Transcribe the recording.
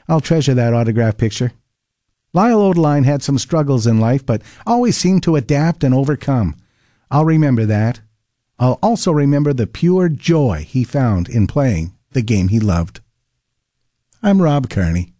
I'll treasure that autograph picture. Lyle Odeline had some struggles in life, but always seemed to adapt and overcome. I'll remember that. I'll also remember the pure joy he found in playing the game he loved. I'm Rob Kearney.